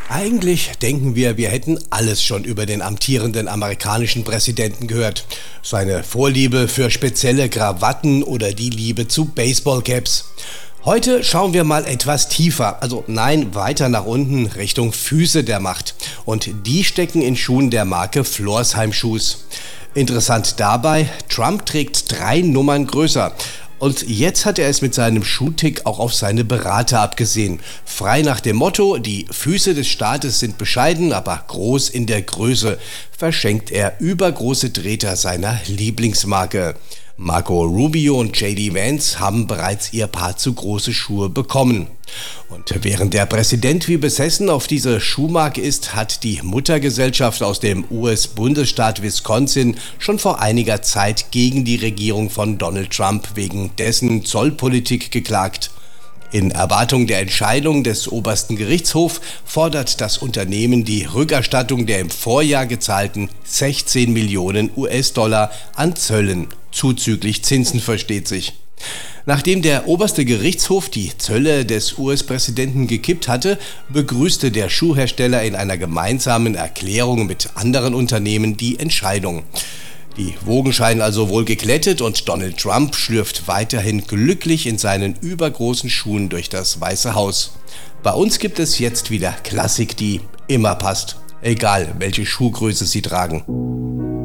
Eigentlich denken wir hätten alles schon über den amtierenden amerikanischen Präsidenten gehört. Seine Vorliebe für spezielle Krawatten oder die Liebe zu Baseballcaps. Heute schauen wir mal etwas tiefer, weiter nach unten Richtung Füße der Macht. Und die stecken in Schuhen der Marke Florsheim Shoes. Interessant dabei, Trump trägt 3 Nummern größer. Und jetzt hat er es mit seinem Schuhtick auch auf seine Berater abgesehen. Frei nach dem Motto, die Füße des Staates sind bescheiden, aber groß in der Größe, verschenkt er übergroße Treter seiner Lieblingsmarke. Marco Rubio und J.D. Vance haben bereits ihr Paar zu große Schuhe bekommen. Und während der Präsident wie besessen auf diese Schuhmarke ist, hat die Muttergesellschaft aus dem US-Bundesstaat Wisconsin schon vor einiger Zeit gegen die Regierung von Donald Trump wegen dessen Zollpolitik geklagt. In Erwartung der Entscheidung des obersten Gerichtshofs fordert das Unternehmen die Rückerstattung der im Vorjahr gezahlten 16 Millionen US-Dollar an Zöllen, zuzüglich Zinsen versteht sich. Nachdem der oberste Gerichtshof die Zölle des US-Präsidenten gekippt hatte, begrüßte der Schuhhersteller in einer gemeinsamen Erklärung mit anderen Unternehmen die Entscheidung. Die Wogen scheinen also wohl geglättet und Donald Trump schlürft weiterhin glücklich in seinen übergroßen Schuhen durch das Weiße Haus. Bei uns gibt es jetzt wieder Klassik, die immer passt, egal welche Schuhgröße Sie tragen.